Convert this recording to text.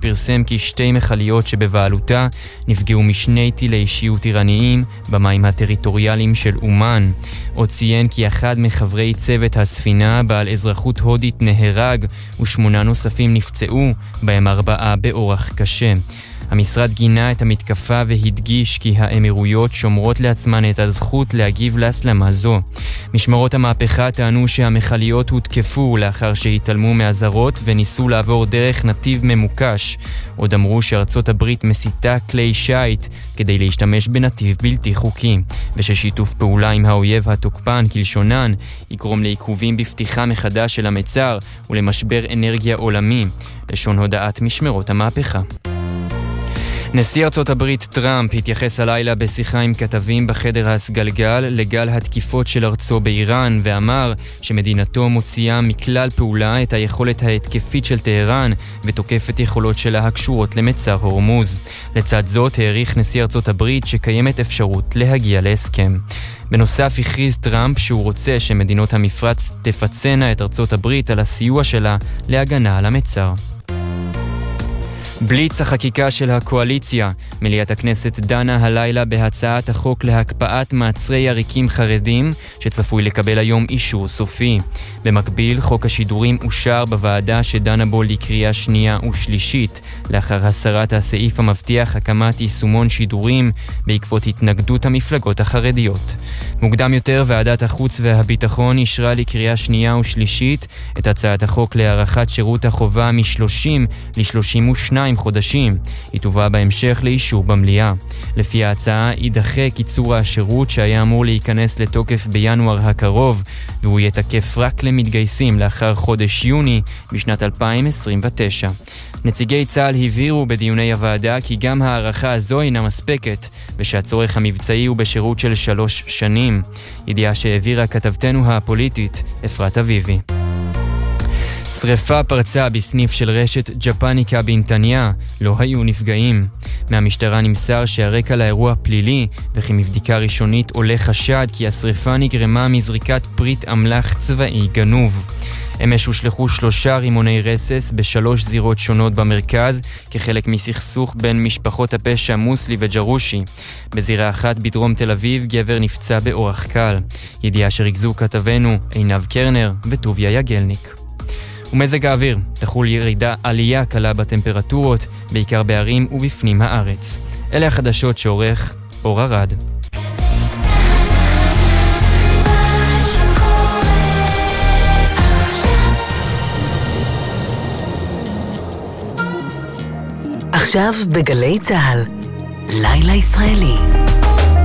פרסם כי 2 מכליות שבבעלותה נפגעו משני טילי שיוט איראניים במים הטריטוריאליים של אומן. עוד ציין כי אחד מחברי צוות הספינה בעל אזרחות הודית נהרג ו8 נוספים נפצעו, בהם 4 באורח קשה. המשרד גינה את המתקפה והדגיש כי האמירויות שומרות לעצמן את הזכות להגיב להסלמה זו. משמרות המהפכה טענו שהמכליות הותקפו לאחר שהתעלמו מהזרות וניסו לעבור דרך נתיב ממוקש. עוד אמרו שארצות הברית מסיתה כלי שייט כדי להשתמש בנתיב בלתי חוקי, וששיתוף פעולה עם האויב התוקפן כלשונן יגרום לעיכובים בפתיחה מחדש של המצר ולמשבר אנרגיה עולמי, לשון הודעת משמרות המהפכה. נשיא ארצות הברית טראמפ התייחס הלילה בשיחה עם כתבים בחדר הסגלגל לגל התקיפות של ארצו באיראן, ואמר שמדינתו מוציאה מכלל פעולה את היכולת ההתקפית של טהרן ותוקפת יכולות שלה הקשורות למצר הורמוז. לצד זאת העריך נשיא ארצות הברית שקיימת אפשרות להגיע להסכם. בנוסף הכריז טראמפ שהוא רוצה שמדינות המפרץ תפצנה את ארצות הברית על הסיוע שלה להגנה על המצר. בליץ החקיקה של הקואליציה. מליאת הכנסת דנה הלילה בהצעת החוק להקפאת מעצרי עריקים חרדים שצפוי לקבל היום אישור סופי. במקביל, חוק השידורים אושר בוועדה שדנה בו לקריאה שנייה ושלישית, לאחר הסרת הסעיף המבטיח הקמת יישומון שידורים בעקבות התנגדות המפלגות החרדיות. מוקדם יותר, ועדת החוץ והביטחון אישרה לקריאה שנייה ושלישית את הצעת החוק להארכת שירות החובה מ-30 ל-32 חודשים. היא תובא בהמשך לאישור במליאה. לפי ההצעה יידחה קיצור השירות שהיה אמור להיכנס לתוקף בינואר הקרוב, והוא יתקף רק למתגייסים לאחר חודש יוני בשנת 2029. נציגי צה"ל הבהירו בדיוני הוועדה כי גם הערכה הזו אינה מספקת, ושהצורך המבצעי הוא בשירות של 3 שנים. ידיעה שהעבירה כתבתנו הפוליטית אפרת אביבי. שריפה פרצה בסניף של רשת ג'פניקה בנתניה, לא היו נפגעים. מהמשטרה נמסר שהרקע לאירוע פלילי, וכי מבדיקה ראשונית עולה חשד כי השריפה נגרמה מזריקת פריט אמל"ח צבאי גנוב. אמש הושלחו 3 רימוני רסס ב3 זירות שונות במרכז, כחלק מסכסוך בין משפחות הפשע מוסלי וג'רושי. בזירה אחת בדרום תל אביב גבר נפצע באורח קל. ידיעה שריכזו כתבנו עינב קרנר וטוביה יגלניק. ומזג האוויר, תחול עלייה קלה בטמפרטורות, בעיקר בערים ובפנים הארץ. אלה החדשות שעורך אור ארד. עכשיו בגלי צהל, לילה ישראלי.